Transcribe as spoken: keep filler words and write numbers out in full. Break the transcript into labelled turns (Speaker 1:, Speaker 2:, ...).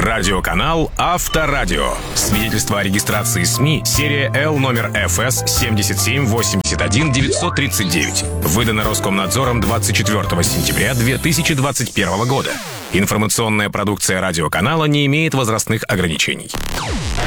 Speaker 1: Радиоканал Авторадио. Свидетельство о регистрации СМИ. Серия Л номер эф эс семь семь восемь один девять три девять. Выдано Роскомнадзором двадцать четвёртого сентября две тысячи двадцать первого года. Информационная продукция радиоканала не имеет возрастных ограничений.